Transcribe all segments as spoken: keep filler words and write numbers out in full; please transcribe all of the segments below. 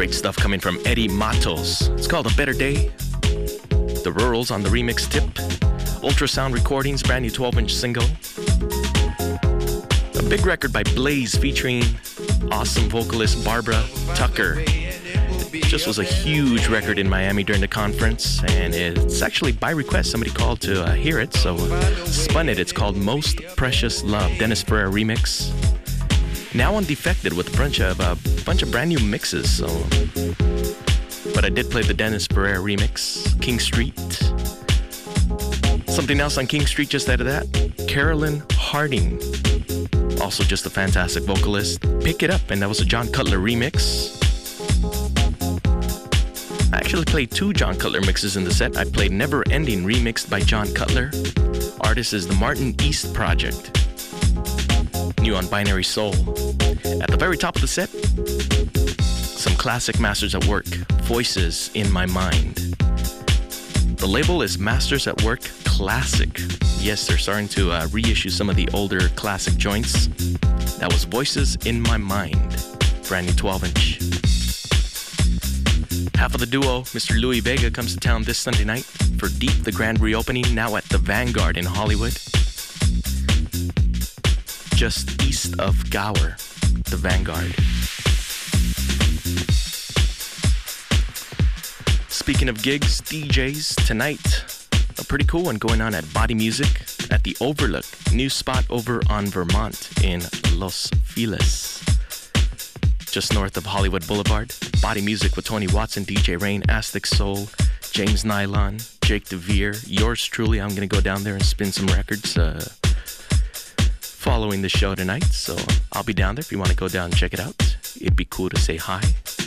Great stuff coming from Eddie Matos. It's called A Better Day. The Rurals on the remix tip. Ultrasound Recordings, brand new twelve-inch single. A big record by Blaze featuring awesome vocalist Barbara Tucker. It just was a huge record in Miami during the conference, and it's actually by request. Somebody called to uh, hear it, so spun it. It's called Most Precious Love, Dennis Ferrer remix. Now on Defected with a bunch of a bunch of brand new mixes. So, but I did play the Dennis Ferrer remix, King Street. Something else on King Street just out of that, Carolyn Harding, also just a fantastic vocalist. Pick It Up, and that was a John Cutler remix. I actually played two John Cutler mixes in the set. I played Never Ending, remixed by John Cutler. Artist is the Martin East Project. New on Binary Soul. At the very top of the set, some classic Masters at Work, Voices in My Mind. The label is Masters at Work Classic. Yes, they're starting to uh, reissue some of the older classic joints. That was Voices in My Mind, brand new twelve-inch. Half of the duo, Mister Louis Vega, comes to town this Sunday night for Deep, the grand reopening, now at the Vanguard in Hollywood. Just east of Gower, the Vanguard. Speaking of gigs, D Js, tonight, a pretty cool one going on at Body Music at the Overlook, new spot over on Vermont in Los Feliz. Just north of Hollywood Boulevard. Body Music with Tony Watson, D J Rain, Aztec Soul, James Nylon, Jake DeVere, yours truly. I'm going to go down there and spin some records uh, following the show tonight. So I'll be down there if you want to go down and check it out. It'd be cool to say hi.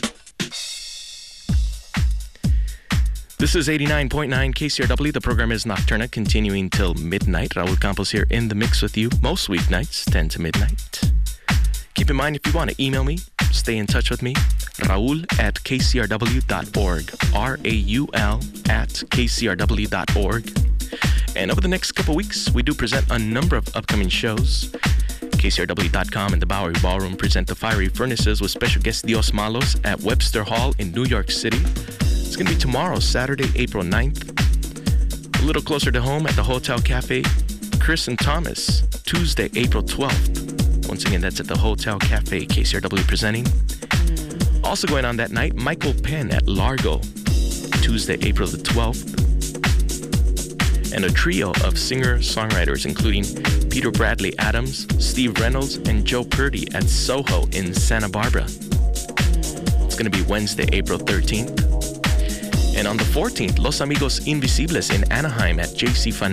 This is eighty-nine point nine K C R W. The program is Nocturna, continuing till midnight. Raul Campos here in the mix with you most weeknights, ten to midnight. Keep in mind, if you want to email me, stay in touch with me, Raul at K C R W dot org, R A U L at K C R W dot org. And over the next couple weeks, we do present a number of upcoming shows. K C R W dot com and the Bowery Ballroom present the Fiery Furnaces with special guest Dios Malos at Webster Hall in New York City. It's going to be tomorrow, Saturday, April ninth. A little closer to home at the Hotel Cafe, Chris and Thomas, Tuesday, April twelfth. Once again, that's at the Hotel Cafe, K C R W presenting. Also going on that night, Michael Penn at Largo, Tuesday, April the twelfth. And a trio of singer-songwriters, including Peter Bradley Adams, Steve Reynolds, and Joe Purdy at Soho in Santa Barbara. It's going to be Wednesday, April thirteenth. And on the fourteenth, Los Amigos Invisibles in Anaheim at J C Fan